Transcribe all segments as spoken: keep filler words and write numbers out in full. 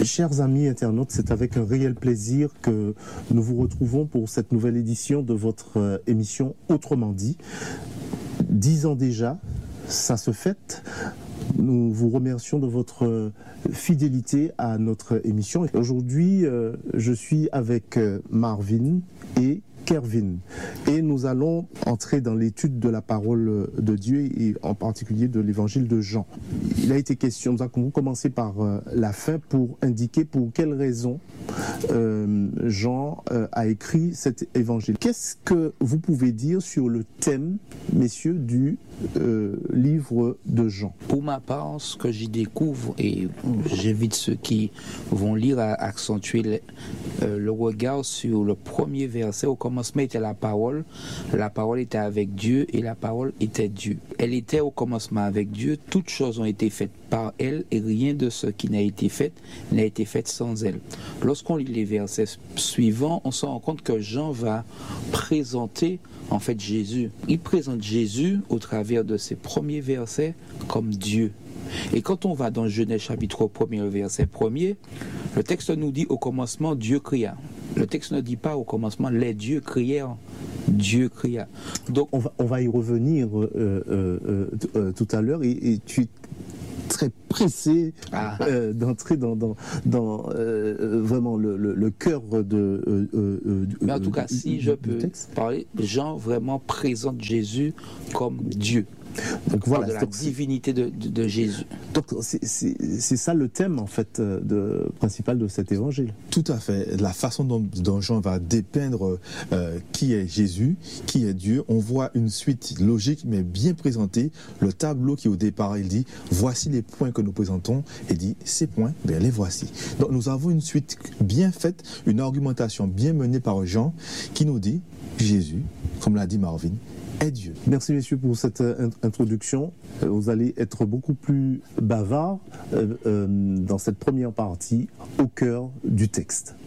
Chers amis internautes, c'est avec un réel plaisir que nous vous retrouvons pour cette nouvelle édition de votre émission Autrement dit. Dix ans déjà, ça se fête. Nous vous remercions de votre fidélité à notre émission. Aujourd'hui, euh, je suis avec Marvin et Kervin. Et nous allons entrer dans l'étude de la parole de Dieu et en particulier de l'évangile de Jean. Il a été question, nous allons commencer par euh, la fin pour indiquer pour quelles raisons euh, Jean euh, a écrit cet évangile. Qu'est-ce que vous pouvez dire sur le thème, messieurs, du euh, livre de Jean? Pour ma part, ce que j'y découvre, et j'invite ceux qui vont lire à accentuer le, euh, le regard sur le premier verset. Au commencement était la parole, la parole était avec Dieu et la parole était Dieu. Elle était au commencement avec Dieu, toutes choses ont été faites par elle et rien de ce qui n'a été fait n'a été fait sans elle. Lorsqu'on lit les versets suivants, on se rend compte que Jean va présenter en fait Jésus. Il présente Jésus au travers de ses premiers versets comme Dieu. Et quand on va dans Genèse chapitre un, verset premier, le texte nous dit au commencement Dieu cria. Le texte ne dit pas au commencement les dieux crièrent, Dieu cria. Donc on va, on va y revenir euh, euh, euh, euh, tout à l'heure et, et tu es très pressé ah. euh, d'entrer dans, dans, dans euh, vraiment le, le, le cœur de... Euh, euh, Mais en tout cas, si je peux texte. parler, Jean vraiment présente Jésus comme Dieu. Donc voilà, de la donc, divinité de, de, de Jésus. Donc c'est, c'est, c'est ça le thème en fait de, principal de cet évangile. Tout à fait. La façon dont, dont Jean va dépeindre euh, qui est Jésus, qui est Dieu, on voit une suite logique mais bien présentée. Le tableau qui au départ il dit voici les points que nous présentons et dit ces points, bien les voici. Donc nous avons une suite bien faite, une argumentation bien menée par Jean qui nous dit Jésus, comme l'a dit Marvin, est Dieu. Merci messieurs pour cette euh, introduction. Euh, vous allez être beaucoup plus bavards euh, euh, dans cette première partie au cœur du texte.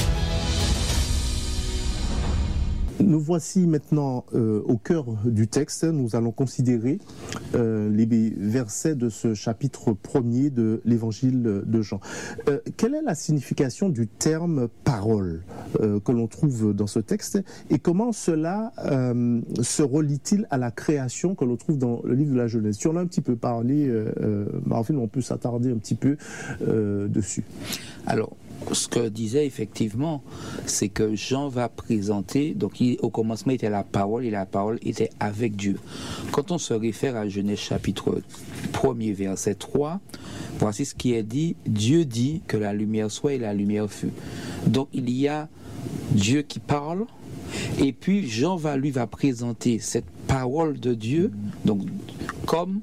Nous voici maintenant euh, au cœur du texte. Nous allons considérer euh, les versets de ce chapitre premier de l'évangile de Jean. Euh, quelle est la signification du terme parole euh, que l'on trouve dans ce texte et comment cela euh, se relie-t-il à la création que l'on trouve dans le livre de la Genèse? Si on a un petit peu parlé, euh, Marvin, on peut s'attarder un petit peu euh, dessus. Alors, ce que disait effectivement, c'est que Jean va présenter, donc il, au commencement était la parole et la parole était avec Dieu. Quand on se réfère à Genèse chapitre un, verset trois, voici ce qui est dit, Dieu dit que la lumière soit et la lumière fut. Donc il y a Dieu qui parle, et puis Jean va lui va présenter cette parole de Dieu, donc comme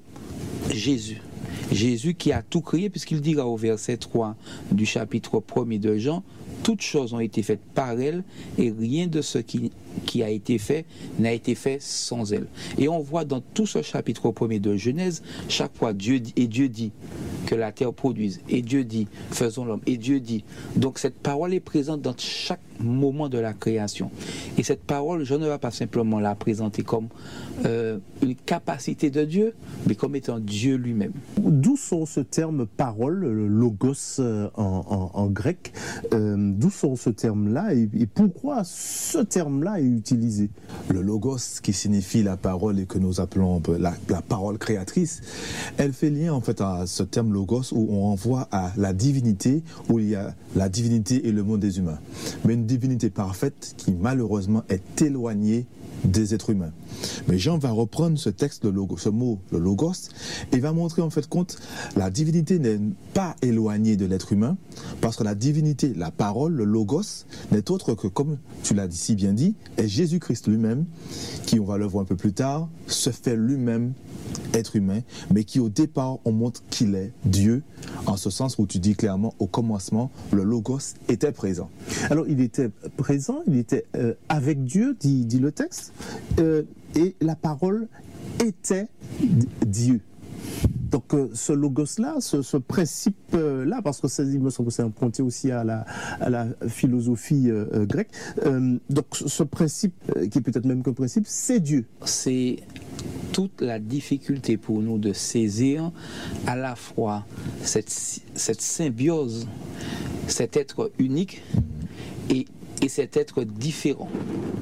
Jésus. Jésus qui a tout créé, puisqu'il dira au verset trois du chapitre un de Jean, toutes choses ont été faites par elle et rien de ce qui, qui a été fait n'a été fait sans elle. Et on voit dans tout ce chapitre un de Genèse, chaque fois Dieu dit, et Dieu dit que la terre produise, et Dieu dit, faisons l'homme, et Dieu dit. Donc cette parole est présente dans chaque moment de la création. Et cette parole, je ne vais pas simplement la présenter comme euh, une capacité de Dieu, mais comme étant Dieu lui-même. D'où sort ce terme parole, le logos euh, en, en, en grec, euh, d'où sort ce terme-là et, et pourquoi ce terme-là est utilisé? Le logos, qui signifie la parole et que nous appelons la, la parole créatrice, elle fait lien en fait à ce terme logos où on renvoie à la divinité, où il y a la divinité et le monde des humains. Mais une divinité parfaite qui malheureusement est éloignée des êtres humains. Mais Jean va reprendre ce texte, le logo, ce mot, le logos, et va montrer en fait compte la divinité n'est pas éloignée de l'être humain, parce que la divinité, la parole, le logos, n'est autre que, comme tu l'as si bien dit, est Jésus-Christ lui-même, qui, on va le voir un peu plus tard, se fait lui-même être humain, mais qui au départ, on montre qu'il est Dieu, en ce sens où tu dis clairement, au commencement, le logos était présent. Alors, il était présent, il était euh, avec Dieu, dit, dit le texte, euh, et la parole était Dieu. Donc euh, ce logos-là, ce, ce principe-là, parce que c'est, il me semble que c'est emprunté aussi à la, à la philosophie euh, grecque, euh, donc ce principe, euh, qui est peut-être même qu'un principe, c'est Dieu. C'est toute la difficulté pour nous de saisir à la fois cette, cette symbiose cet être unique et, et cet être différent.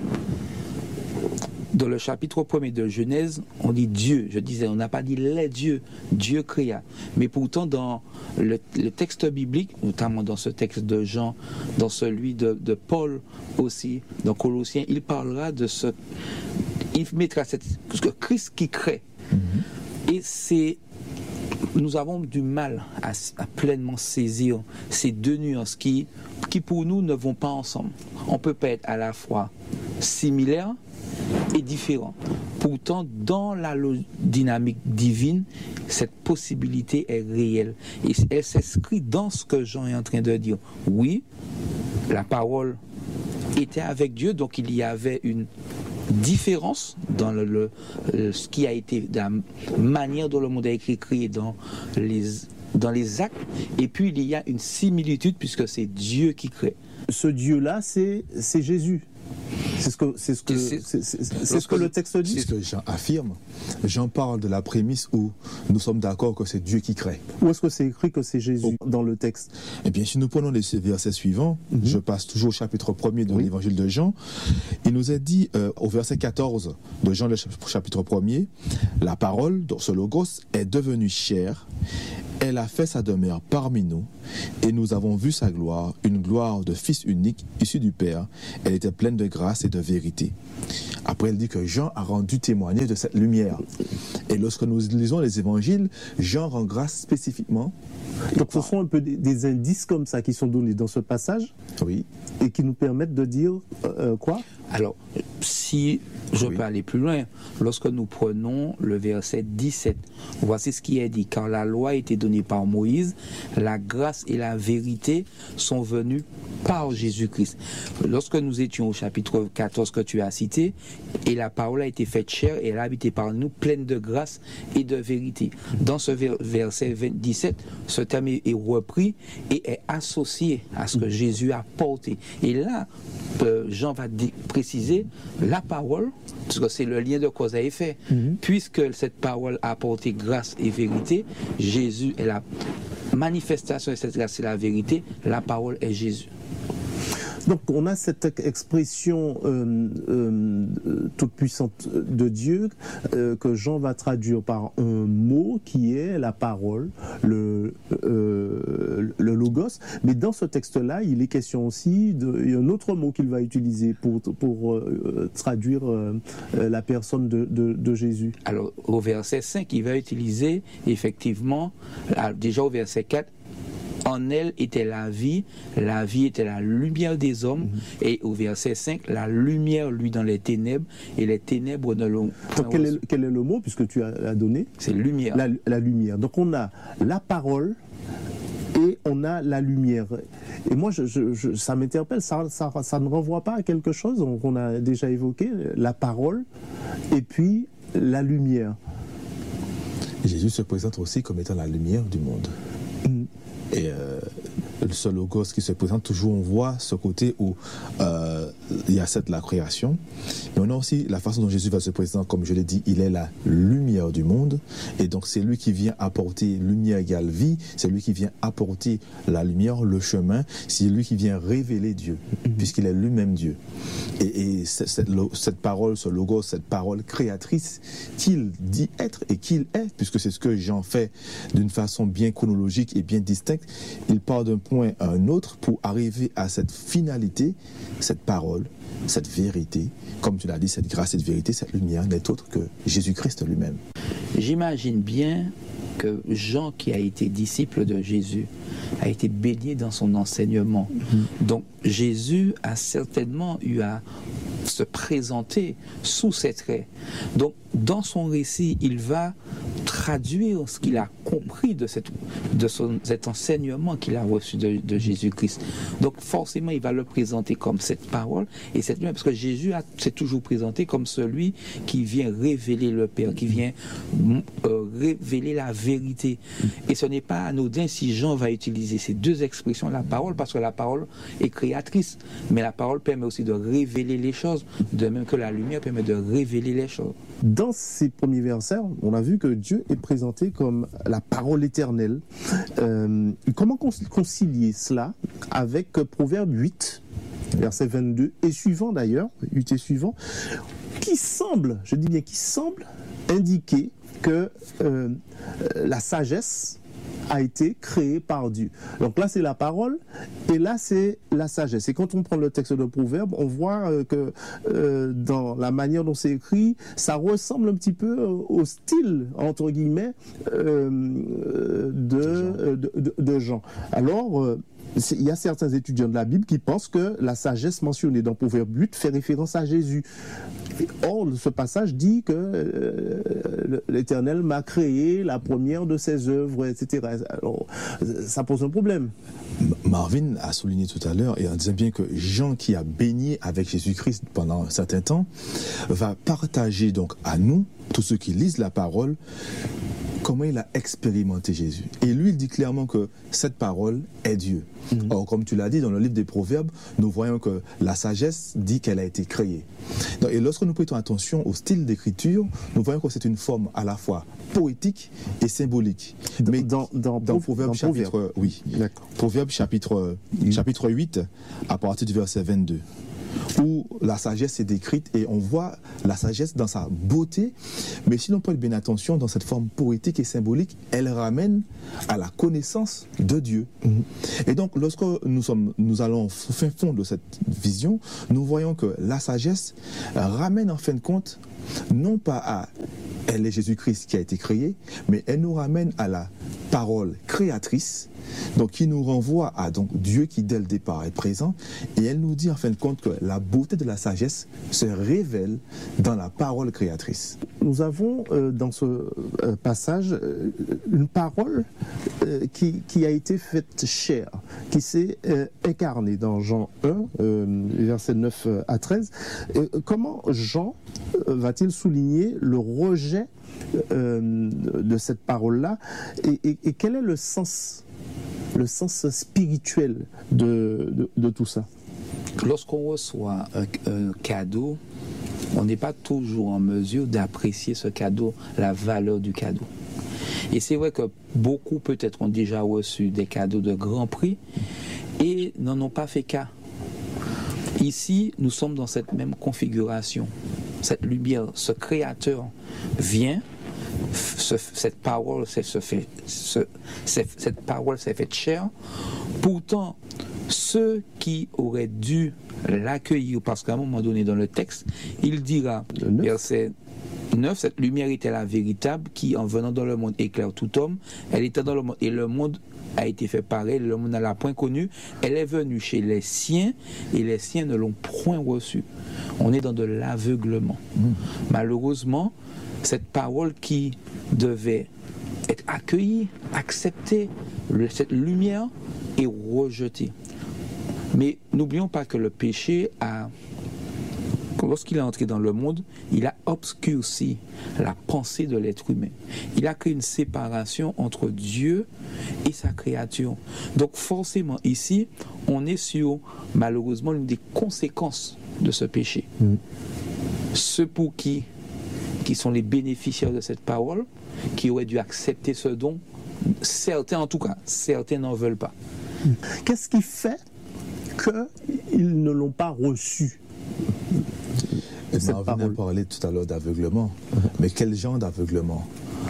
Dans le chapitre premier de Genèse, on dit Dieu. Je disais, on n'a pas dit les dieux. Dieu créa. Mais pourtant, dans le, le texte biblique, notamment dans ce texte de Jean, dans celui de, de Paul aussi, dans Colossiens, il parlera de ce... Il mettra cette... Parce que Christ qui crée. Mm-hmm. Et c'est... Nous avons du mal à, à pleinement saisir ces deux nuances qui, qui, pour nous, ne vont pas ensemble. On ne peut pas être à la fois similaire et différent. Pourtant, dans la dynamique divine, cette possibilité est réelle. Et elle s'inscrit dans ce que Jean est en train de dire. Oui, la parole était avec Dieu, donc il y avait une différence dans le, le, le, ce qui a été, la manière dont le monde a été créé, dans les, dans les actes, et puis il y a une similitude puisque c'est Dieu qui crée. Ce Dieu-là, c'est, c'est Jésus. C'est ce que, c'est ce que, c'est, c'est, c'est, c'est ce que le texte dit. C'est ce que Jean affirme. Jean parle de la prémisse où nous sommes d'accord que c'est Dieu qui crée. Où est-ce que c'est écrit que c'est Jésus oh. dans le texte? Eh bien, si nous prenons les versets suivants, mm-hmm. je passe toujours au chapitre premier de oui. l'évangile de Jean. Il nous est dit euh, au verset quatorze de Jean, le chapitre premier, la parole, donc ce logos, est devenue chair. Elle a fait sa demeure parmi nous, et nous avons vu sa gloire, une gloire de Fils unique, issu du Père. Elle était pleine de grâce et de vérité. Après, elle dit que Jean a rendu témoignage de cette lumière. Et lorsque nous lisons les évangiles, Jean rend grâce spécifiquement. Donc ce sont un peu des, des indices comme ça qui sont donnés dans ce passage, oui, et qui nous permettent de dire euh, quoi? Alors, si je oui. peux aller plus loin, lorsque nous prenons le verset dix-sept, voici ce qui est dit. Car la loi a été donnée par Moïse, la grâce et la vérité sont venues par Jésus-Christ. Lorsque nous étions au chapitre quatorze que tu as cité, et la parole a été faite chair et elle a habité par nous, pleine de grâce et de vérité. Dans ce verset dix-sept, ce terme est repris et est associé à ce que Jésus a porté. Et là, euh, Jean va dire, préciser la parole, parce que c'est le lien de cause à effet. Mm-hmm. Puisque cette parole a apporté grâce et vérité, Jésus est la manifestation de cette grâce et la vérité, la parole est Jésus. Donc on a cette expression euh, euh, toute puissante de Dieu euh, que Jean va traduire par un mot qui est la parole, le, euh, le logos. Mais dans ce texte-là, il est question aussi d'un autre mot qu'il va utiliser pour, pour euh, traduire euh, la personne de, de, de Jésus. Alors au verset cinq, il va utiliser effectivement, déjà au verset quatre, en elle était la vie, la vie était la lumière des hommes, mmh. et au verset cinq, la lumière lui dans les ténèbres, et les ténèbres ne l'ont point. Donc quel est, quel est le mot, puisque tu as donné? C'est lumière. La, la lumière. Donc on a la parole et on a la lumière. Et moi, je, je, je, ça m'interpelle, ça, ça, ça ne renvoie pas à quelque chose qu'on a déjà évoqué, la parole et puis la lumière. Jésus se présente aussi comme étant la lumière du monde. Mmh. Et euh, ce logos qui se présente, toujours on voit ce côté où euh, il y a cette la création, mais on a aussi la façon dont Jésus va se présenter, comme je l'ai dit, il est la lumière du monde, et donc c'est lui qui vient apporter lumière égale vie, c'est lui qui vient apporter la lumière, le chemin, c'est lui qui vient révéler Dieu, mm-hmm. puisqu'il est lui-même Dieu. Et, et cette, cette, cette parole, ce logos, cette parole créatrice qu'il dit être et qu'il est, puisque c'est ce que Jean fait d'une façon bien chronologique et bien distincte, il part d'un point à un autre pour arriver à cette finalité, cette parole, cette vérité. Comme tu l'as dit, cette grâce, cette vérité, cette lumière n'est autre que Jésus-Christ lui-même. J'imagine bien que Jean, qui a été disciple de Jésus, a été baigné dans son enseignement. Mmh. Donc Jésus a certainement eu à se présenter sous ses traits. Donc dans son récit, il va traduire ce qu'il a compris de, cette, de son, cet enseignement qu'il a reçu de, de Jésus-Christ. Donc forcément, il va le présenter comme cette parole et cette lumière, parce que Jésus a, s'est toujours présenté comme celui qui vient révéler le Père, qui vient euh, révéler la vérité. Et ce n'est pas anodin si Jean va utiliser ces deux expressions, la parole, parce que la parole est créatrice, mais la parole permet aussi de révéler les choses, de même que la lumière permet de révéler les choses. dans ces premiers versets, on a vu que Dieu est présenté comme la parole éternelle. Euh, comment concilier cela avec Proverbe huit, verset vingt-deux, et suivant d'ailleurs, huit et suivant, qui semble, je dis bien qui semble, indiquer que euh, la sagesse a été créée par Dieu. Donc là, c'est la parole, et là, c'est la sagesse. Et quand on prend le texte de Proverbe, on voit euh, que euh, dans la manière dont c'est écrit, ça ressemble un petit peu au style, entre guillemets, euh, de, de, de, de Jean. Alors, euh, il y a certains étudiants de la Bible qui pensent que la sagesse mentionnée dans Proverbe huit fait référence à Jésus. Or, ce passage dit que euh, l'Éternel m'a créé la première de ses œuvres, et cetera. Alors, ça pose un problème. Marvin a souligné tout à l'heure, et on disait bien que Jean, qui a baigné avec Jésus-Christ pendant un certain temps, va partager donc à nous, tous ceux qui lisent la parole, comment il a expérimenté Jésus. Et lui, il dit clairement que cette parole est Dieu. Mm-hmm. Or, comme tu l'as dit, dans le livre des Proverbes, nous voyons que la sagesse dit qu'elle a été créée. Donc, et lorsque nous prêtons attention au style d'écriture, nous voyons que c'est une forme à la fois poétique et symbolique. Dans, Mais dans, dans, dans Proverbe dans chapitre, Proverbe. oui, D'accord. Proverbe chapitre, mm-hmm. chapitre huit, à partir du verset vingt-deux. Où la sagesse est décrite et on voit la sagesse dans sa beauté, mais si l'on prête bien attention, dans cette forme poétique et symbolique, elle ramène à la connaissance de Dieu. Mmh. Et donc, lorsque nous, sommes, nous allons au fin fond de cette vision, nous voyons que la sagesse ramène en fin de compte, non pas à elle est Jésus-Christ qui a été créé, mais elle nous ramène à la parole créatrice, donc qui nous renvoie à donc Dieu qui dès le départ est présent, et elle nous dit en fin de compte que la beauté de la sagesse se révèle dans la parole créatrice. Nous avons euh, dans ce euh, passage euh, une parole euh, qui, qui a été faite chair, qui s'est euh, incarnée dans Jean un, euh, versets neuf à treize. Et comment Jean euh, va-t-il souligner le rejet euh, de cette parole-là, et, et, et quel est le sens le sens spirituel de, de, de tout ça? Lorsqu'on reçoit un, un cadeau, on n'est pas toujours en mesure d'apprécier ce cadeau, la valeur du cadeau. Et c'est vrai que beaucoup peut-être ont déjà reçu des cadeaux de grand prix et n'en ont pas fait cas. Ici, nous sommes dans cette même configuration. Cette lumière, ce créateur vient, ce, cette parole s'est fait, ce, cette parole s'est faite chair. Pourtant, ceux qui auraient dû l'accueillir, parce qu'à un moment donné dans le texte, il dira, verset neuf, cette lumière était la véritable qui, en venant dans le monde, éclaire tout homme. Elle était dans le monde et le monde a été fait par elle, le monde ne l'a point connue. Elle est venue chez les siens et les siens ne l'ont point reçue. On est dans de l'aveuglement. Mmh. Malheureusement, cette parole qui devait être accueillie, acceptée, cette lumière est rejetée. Mais n'oublions pas que le péché a, lorsqu'il est entré dans le monde, il a obscurci la pensée de l'être humain. Il a créé une séparation entre Dieu et sa créature. Donc forcément ici, on est sur malheureusement l'une des conséquences de ce péché. Mmh. Ceux pour qui qui sont les bénéficiaires de cette parole, qui auraient dû accepter ce don, certains en tout cas, certains n'en veulent pas. Qu'est-ce qui fait qu'ils ne l'ont pas reçu? Marvin a parlé tout à l'heure d'aveuglement, uh-huh. Mais quel genre d'aveuglement?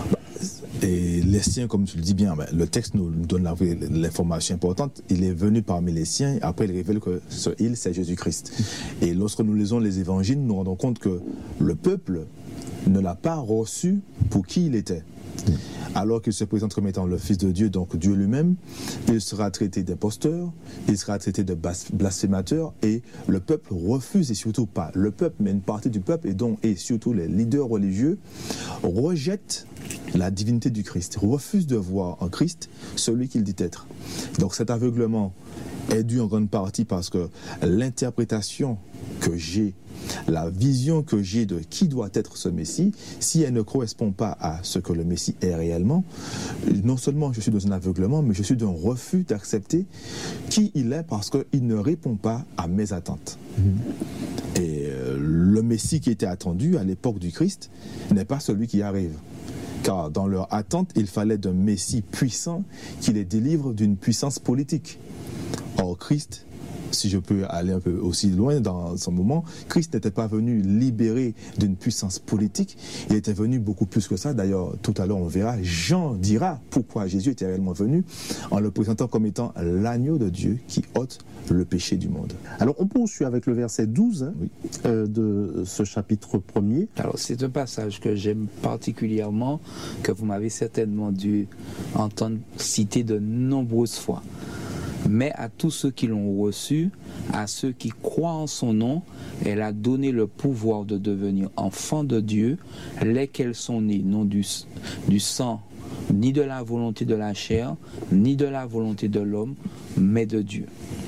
Et les siens, comme tu le dis bien, ben, le texte nous donne l'information importante. Il est venu parmi les siens, après il révèle que ce il, c'est Jésus-Christ. Et lorsque nous lisons les évangiles, nous nous rendons compte que le peuple ne l'a pas reçu pour qui il était. Alors qu'il se présente comme étant le Fils de Dieu, donc Dieu lui-même, il sera traité d'imposteur, il sera traité de blasphémateur, et le peuple refuse, et surtout pas le peuple, mais une partie du peuple, et donc et surtout les leaders religieux, rejettent la divinité du Christ, refusent de voir en Christ celui qu'il dit être. Donc cet aveuglement est dû en grande partie parce que l'interprétation que j'ai, la vision que j'ai de qui doit être ce Messie, si elle ne correspond pas à ce que le Messie est réellement, non seulement je suis dans un aveuglement, mais je suis dans un refus d'accepter qui il est parce qu'il ne répond pas à mes attentes. Mmh. Et euh, le Messie qui était attendu à l'époque du Christ n'est pas celui qui arrive. Car dans leur attente, il fallait d'un Messie puissant qui les délivre d'une puissance politique. Or, Christ, si je peux aller un peu aussi loin dans ce moment, Christ n'était pas venu libérer d'une puissance politique, il était venu beaucoup plus que ça. D'ailleurs, tout à l'heure on verra, Jean dira pourquoi Jésus était réellement venu, en le présentant comme étant l'agneau de Dieu qui ôte le péché du monde. Alors on poursuit avec le verset douze hein, oui. euh, de ce chapitre premier. Alors c'est un passage que j'aime particulièrement, que vous m'avez certainement dû entendre citer de nombreuses fois. Mais à tous ceux qui l'ont reçu, à ceux qui croient en son nom, elle a donné le pouvoir de devenir enfants de Dieu, lesquels sont nés non du, du sang, ni de la volonté de la chair, ni de la volonté de l'homme, mais de Dieu.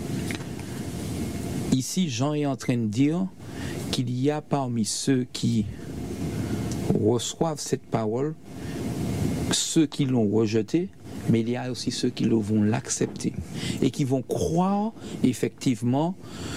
Ici, Jean est en train de dire qu'il y a parmi ceux qui reçoivent cette parole, ceux qui l'ont rejetée, mais il y a aussi ceux qui vont l'accepter et qui vont croire effectivement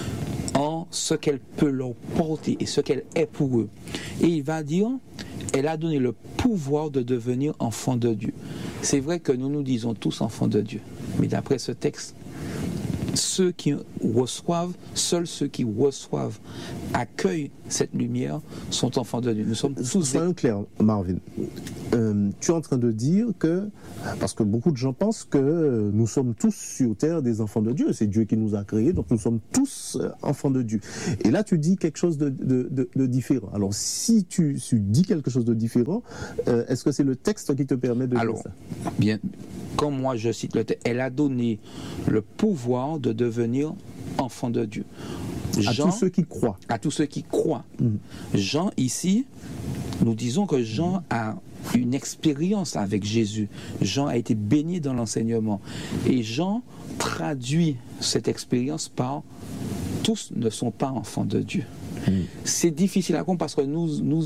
en ce qu'elle peut leur porter et ce qu'elle est pour eux. Et il va dire, elle a donné le pouvoir de devenir enfant de Dieu. C'est vrai que nous nous disons tous enfants de Dieu, mais d'après ce texte, ceux qui reçoivent, seuls ceux qui reçoivent, accueillent cette lumière, sont enfants de Dieu. Nous sommes tous... Soyons clairs, Marvin. Euh, tu es en train de dire que, parce que beaucoup de gens pensent que nous sommes tous sur terre des enfants de Dieu, c'est Dieu qui nous a créés, donc nous sommes tous enfants de Dieu. Et là, tu dis quelque chose de, de, de, de différent. Alors, si tu, tu dis quelque chose de différent, euh, est-ce que c'est le texte qui te permet de Alors, dire ça? Bien, comme moi je cite le texte, elle a donné le pouvoir de devenir enfant de Dieu. Jean, à tous ceux qui croient. À tous ceux qui croient. Mmh. Jean, ici, nous disons que Jean a une expérience avec Jésus. Jean a été baigné dans l'enseignement. Et Jean traduit cette expérience par « tous ne sont pas enfants de Dieu mmh. ». C'est difficile à comprendre parce que nous... nous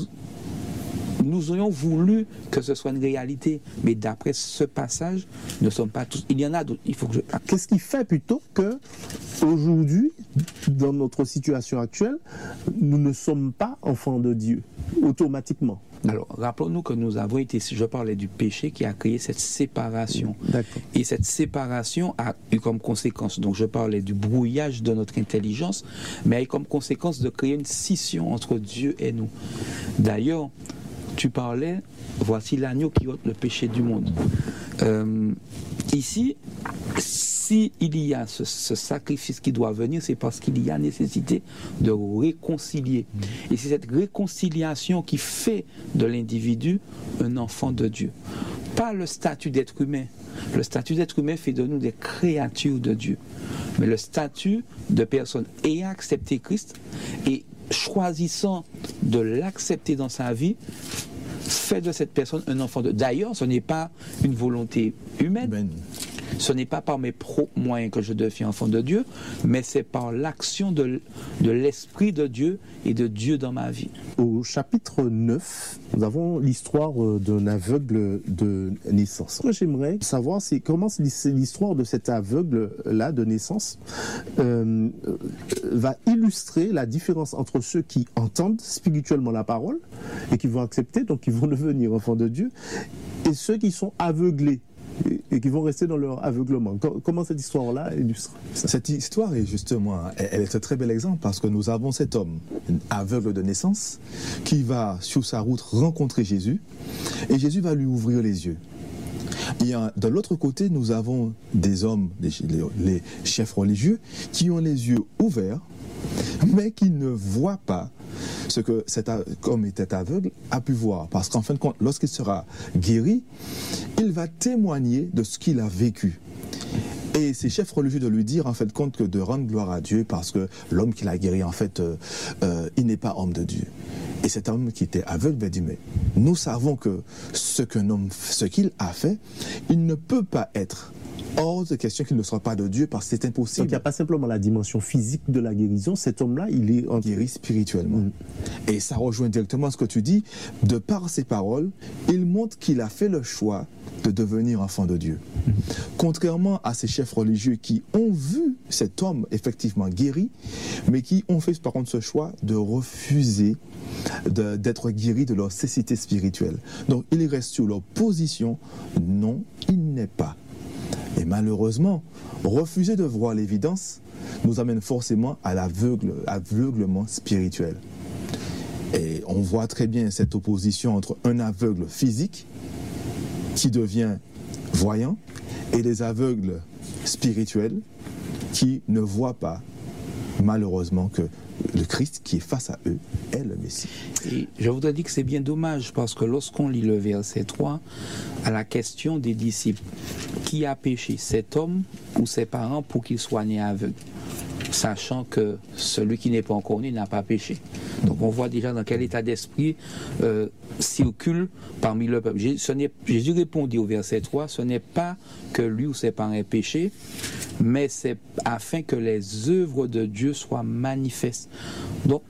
Nous aurions voulu que ce soit une réalité, mais d'après ce passage, nous ne sommes pas tous. Il y en a d'autres. Il faut que je... Qu'est-ce qui fait plutôt que aujourd'hui, dans notre situation actuelle, nous ne sommes pas enfants de Dieu automatiquement? Alors, rappelons-nous que nous avons été, je parlais du péché qui a créé cette séparation. D'accord. Et cette séparation a eu comme conséquence, donc je parlais du brouillage de notre intelligence, mais a eu comme conséquence de créer une scission entre Dieu et nous. D'ailleurs, tu parlais, voici l'agneau qui ôte le péché du monde. Euh, ici, s'il y a ce, ce sacrifice qui doit venir, c'est parce qu'il y a nécessité de réconcilier. Et c'est cette réconciliation qui fait de l'individu un enfant de Dieu. Pas le statut d'être humain. Le statut d'être humain fait de nous des créatures de Dieu. Mais le statut de personne ayant accepté Christ et choisissant de l'accepter dans sa vie, fait de cette personne un enfant de... D'ailleurs, ce n'est pas une volonté humaine. Ben. Ce n'est pas par mes propres moyens que je deviens enfant de Dieu, mais c'est par l'action de, de l'Esprit de Dieu et de Dieu dans ma vie. Au chapitre neuf, nous avons l'histoire d'un aveugle de naissance. Ce que j'aimerais savoir, c'est comment c'est l'histoire de cet aveugle-là de naissance euh, va illustrer la différence entre ceux qui entendent spirituellement la parole et qui vont accepter, donc qui vont devenir enfants de Dieu, et ceux qui sont aveuglés et qui vont rester dans leur aveuglement. Comment cette histoire-là illustre ça? Cette histoire est justement, elle est un très bel exemple parce que nous avons cet homme aveugle de naissance qui va sur sa route rencontrer Jésus et Jésus va lui ouvrir les yeux. Et de l'autre côté, nous avons des hommes, les, les chefs religieux, qui ont les yeux ouverts, mais qui ne voient pas ce que cet homme était aveugle a pu voir. Parce qu'en fin de compte, lorsqu'il sera guéri, il va témoigner de ce qu'il a vécu. Et ces chefs religieux de lui dire en fait compte que de rendre gloire à Dieu parce que l'homme qu'il a guéri, en fait, euh, euh, il n'est pas homme de Dieu. Et cet homme qui était aveugle va dire, mais nous savons que ce qu'un homme, ce qu'il a fait, il ne peut pas être hors de question qu'il ne soit pas de Dieu parce que c'est impossible. Donc il n'y a pas simplement la dimension physique de la guérison, cet homme-là, il est en... guéri spirituellement. Mmh. Et ça rejoint directement ce que tu dis, de par ses paroles, il montre qu'il a fait le choix de devenir enfant de Dieu. Contrairement à ces chefs religieux qui ont vu cet homme effectivement guéri, mais qui ont fait par contre ce choix de refuser de, d'être guéris de leur cécité spirituelle. Donc ils restent sur leur position, non, il n'est pas. Et malheureusement, refuser de voir l'évidence nous amène forcément à l'aveugle, l'aveuglement spirituel. Et on voit très bien cette opposition entre un aveugle physique qui devient voyant et des aveugles spirituels qui ne voient pas, malheureusement, que le Christ qui est face à eux est le Messie. Et je voudrais dire que c'est bien dommage parce que lorsqu'on lit le verset trois, à la question des disciples, qui a péché, cet homme ou ses parents pour qu'il soit né aveugle? Sachant que celui qui n'est pas encore né n'a pas péché. Donc on voit déjà dans quel état d'esprit euh, circule parmi le peuple. Jésus, ce n'est, Jésus répondit au verset trois, ce n'est pas que lui ou ses parents aient péché, mais c'est afin que les œuvres de Dieu soient manifestes. Donc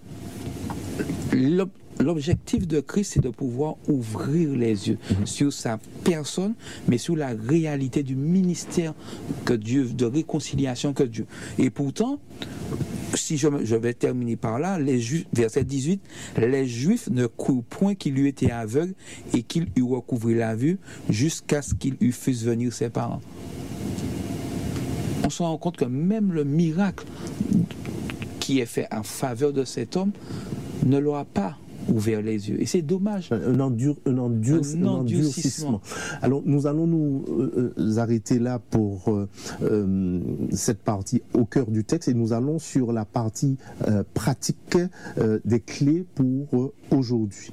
l'objectif de Christ, c'est de pouvoir ouvrir les yeux mmh. sur sa personne, mais sur la réalité du ministère que Dieu, de réconciliation que Dieu. Et pourtant, si je, je vais terminer par là, les Juifs, verset dix-huit, les Juifs ne crurent point qu'il eût été aveugle et qu'il eût recouvré la vue jusqu'à ce qu'il eût fait venir ses parents. On se rend compte que même le miracle qui est fait en faveur de cet homme ne l'aura pas ouvert les yeux. Et c'est dommage. Un, endur, un, endur, un, un endurcissement. Alors, nous allons nous euh, arrêter là pour euh, euh, cette partie au cœur du texte et nous allons sur la partie euh, pratique euh, des clés pour euh, aujourd'hui.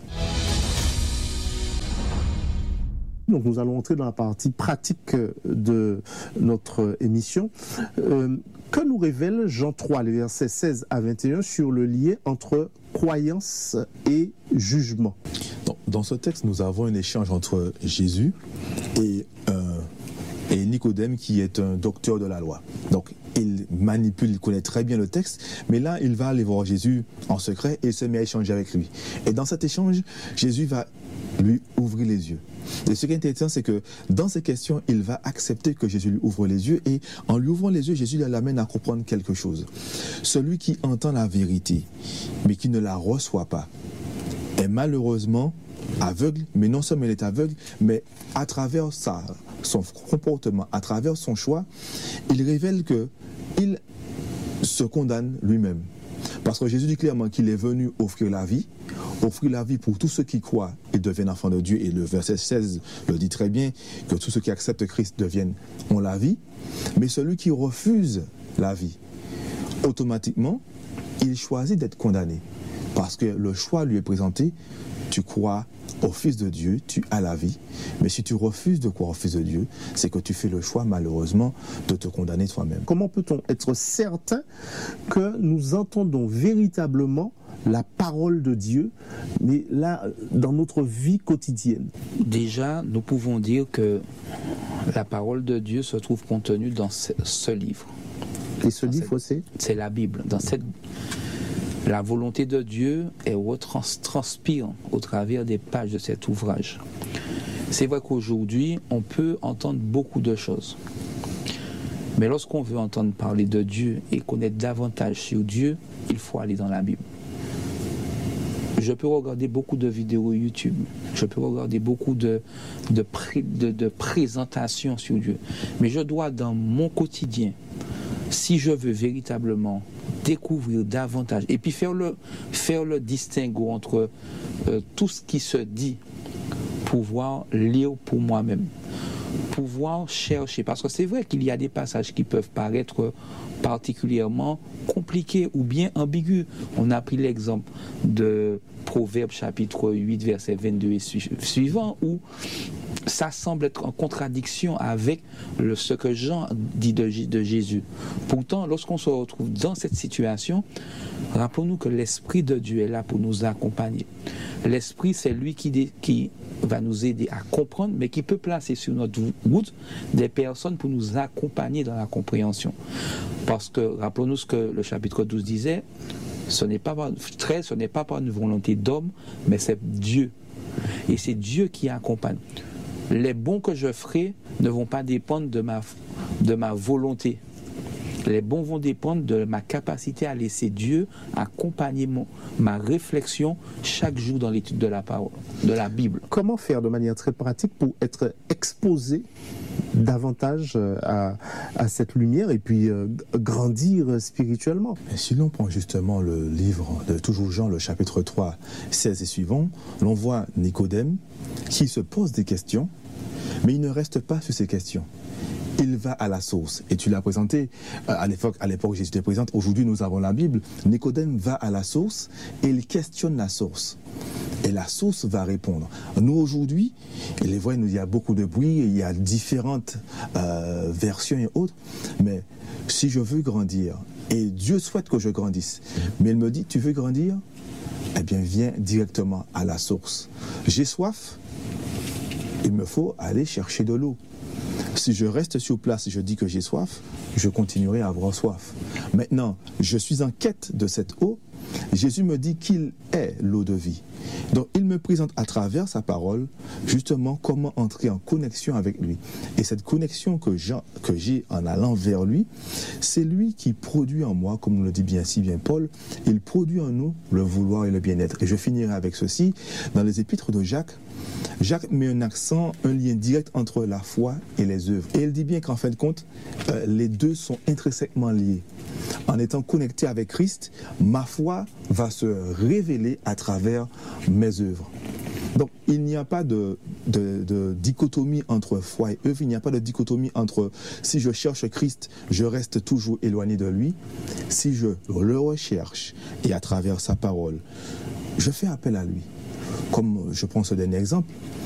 Donc nous allons entrer dans la partie pratique de notre émission. Euh, que nous révèle Jean trois, les versets seize à vingt et un, sur le lien entre croyance et jugement? Dans, dans ce texte, nous avons un échange entre Jésus et, euh, et Nicodème, qui est un docteur de la loi. Donc il manipule, il connaît très bien le texte, mais là il va aller voir Jésus en secret et il se met à échanger avec lui. Et dans cet échange, Jésus va lui ouvrir les yeux. Et ce qui est intéressant, c'est que dans ces questions, il va accepter que Jésus lui ouvre les yeux, et en lui ouvrant les yeux, Jésus l'amène à comprendre quelque chose. Celui qui entend la vérité, mais qui ne la reçoit pas, est malheureusement aveugle, mais non seulement il est aveugle, mais à travers sa, son comportement, à travers son choix, il révèle qu'il se condamne lui-même. Parce que Jésus dit clairement qu'il est venu offrir la vie, offrir la vie pour tous ceux qui croient et deviennent enfants de Dieu. Et le verset seize le dit très bien, que tous ceux qui acceptent Christ deviennent, ont la vie. Mais celui qui refuse la vie, automatiquement, il choisit d'être condamné. Parce que le choix lui est présenté, tu crois au Fils de Dieu, tu as la vie. Mais si tu refuses de croire au Fils de Dieu, c'est que tu fais le choix, malheureusement, de te condamner toi-même. Comment peut-on être certain que nous entendons véritablement la parole de Dieu, mais là, dans notre vie quotidienne? Déjà, nous pouvons dire que la parole de Dieu se trouve contenue dans ce, ce livre. Et ce dans livre, c'est C'est la Bible. Dans cette... La volonté de Dieu est retranspire au travers des pages de cet ouvrage. C'est vrai qu'aujourd'hui, on peut entendre beaucoup de choses. Mais lorsqu'on veut entendre parler de Dieu et connaître davantage sur Dieu, il faut aller dans la Bible. Je peux regarder beaucoup de vidéos YouTube, je peux regarder beaucoup de, de, pré, de, de présentations sur Dieu. Mais je dois, dans mon quotidien, si je veux véritablement découvrir davantage et puis faire le, faire le distinguo entre euh, tout ce qui se dit, pouvoir lire pour moi-même, pouvoir chercher, parce que c'est vrai qu'il y a des passages qui peuvent paraître particulièrement compliqués ou bien ambigus. On a pris l'exemple de Proverbes chapitre huit, verset vingt-deux et suivant, où ça semble être en contradiction avec le, ce que Jean dit de, de Jésus. Pourtant, lorsqu'on se retrouve dans cette situation, rappelons-nous que l'Esprit de Dieu est là pour nous accompagner. L'Esprit, c'est lui qui, qui va nous aider à comprendre, mais qui peut placer sur notre route des personnes pour nous accompagner dans la compréhension. Parce que, rappelons-nous ce que le chapitre douze disait, ce n'est pas par, treize, ce n'est pas par une volonté d'homme, mais c'est Dieu. Et c'est Dieu qui accompagne. les bons que je ferai ne vont pas dépendre de ma, de ma volonté. Les bons vont dépendre de ma capacité à laisser Dieu accompagner mon, ma réflexion chaque jour dans l'étude de la parole, de la Bible. Comment faire de manière très pratique pour être exposé davantage à, à cette lumière et puis euh, grandir spirituellement? Et si l'on prend justement le livre de Toujours Jean, le chapitre trois, seize et suivant, l'on voit Nicodème qui se pose des questions, mais il ne reste pas sur ces questions. Il va à la source. Et tu l'as présenté à l'époque, à l'époque Jésus te présente. Aujourd'hui, nous avons la Bible. Nicodème va à la source et il questionne la source. Et la source va répondre. Nous, aujourd'hui, il est vrai, il y a beaucoup de bruit, il y a différentes euh, versions et autres, mais si je veux grandir, et Dieu souhaite que je grandisse, mais il me dit, tu veux grandir? Eh bien, viens directement à la source. J'ai soif, il me faut aller chercher de l'eau. Si je reste sur place et je dis que j'ai soif, je continuerai à avoir soif. Maintenant, je suis en quête de cette eau. Jésus me dit qu'il est l'eau de vie. Donc, il me présente à travers sa parole, justement, comment entrer en connexion avec lui. Et cette connexion que j'ai, que j'ai en allant vers lui, c'est lui qui produit en moi, comme le dit bien si bien Paul, il produit en nous le vouloir et le bien-être. Et je finirai avec ceci. Dans les épîtres de Jacques, Jacques met un accent, un lien direct entre la foi et les œuvres. Et il dit bien qu'en fin de compte, euh, les deux sont intrinsèquement liés. En étant connecté avec Christ, ma foi va se révéler à travers mes œuvres. Donc, il n'y a pas de, de, de dichotomie entre foi et œuvre, il n'y a pas de dichotomie entre si je cherche Christ, je reste toujours éloigné de lui. Si je le recherche et à travers sa parole, je fais appel à lui. Comme je prends ce dernier exemple,